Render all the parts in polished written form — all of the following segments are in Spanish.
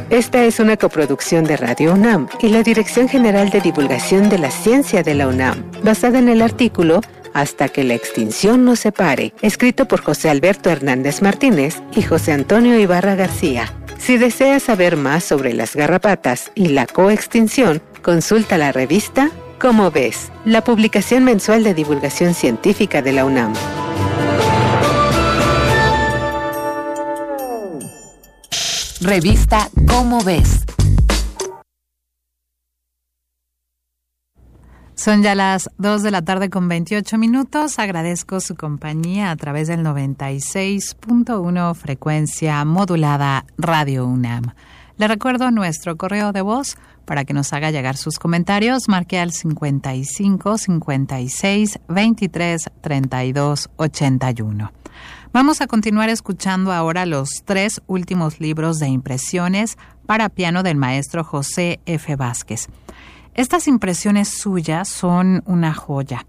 Esta es una coproducción de Radio UNAM y la Dirección General de Divulgación de la Ciencia de la UNAM, basada en el artículo Hasta que la extinción nos separe, escrito por José Alberto Hernández Martínez y José Antonio Ibarra García. Si deseas saber más sobre las garrapatas y la coextinción, consulta la revista ¿Cómo ves?, la publicación mensual de divulgación científica de la UNAM. Revista ¿Cómo ves? Son ya las 2:28 p.m. Agradezco su compañía a través del 96.1 frecuencia modulada Radio UNAM. Le recuerdo nuestro correo de voz para que nos haga llegar sus comentarios. Marque al 55 56 23 32 81. Vamos a continuar escuchando ahora los 3 últimos libros de impresiones para piano del maestro José F. Vázquez. Estas impresiones suyas son una joya,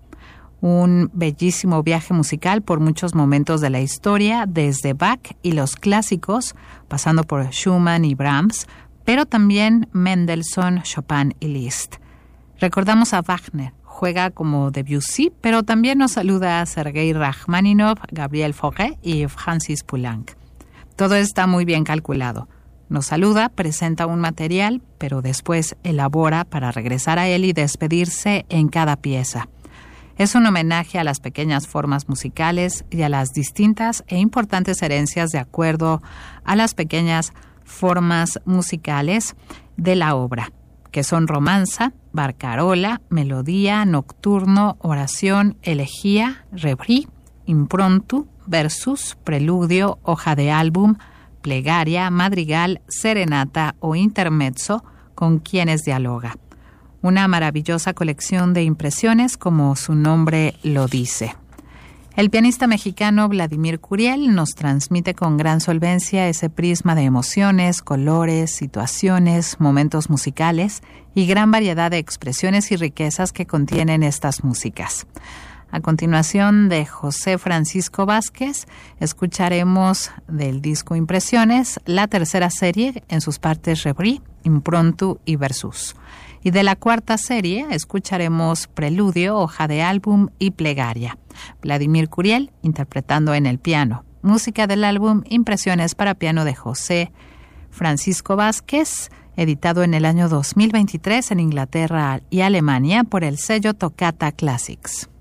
un bellísimo viaje musical por muchos momentos de la historia, desde Bach y los clásicos, pasando por Schumann y Brahms, pero también Mendelssohn, Chopin y Liszt. Recordamos a Wagner, juega como Debussy, pero también nos saluda a Sergei Rachmaninoff, Gabriel Fauré y Francis Poulenc. Todo está muy bien calculado. Nos saluda, presenta un material, pero después elabora para regresar a él y despedirse en cada pieza. Es un homenaje a las pequeñas formas musicales y a las distintas e importantes herencias de acuerdo a las pequeñas formas musicales de la obra, que son romanza, barcarola, melodía, nocturno, oración, elegía, reverie, impromptu, versus, preludio, hoja de álbum, plegaria, madrigal, serenata o intermezzo con quienes dialoga. Una maravillosa colección de impresiones, como su nombre lo dice. El pianista mexicano Vladimir Curiel nos transmite con gran solvencia ese prisma de emociones, colores, situaciones, momentos musicales y gran variedad de expresiones y riquezas que contienen estas músicas. A continuación, de José Francisco Vázquez, escucharemos del disco Impresiones la tercera serie en sus partes Reverie, Impromptu y Versus. Y de la cuarta serie escucharemos Preludio, hoja de álbum y plegaria. Vladimir Curiel interpretando en el piano. Música del álbum Impresiones para piano de José Francisco Vázquez, editado en el año 2023 en Inglaterra y Alemania por el sello Toccata Classics.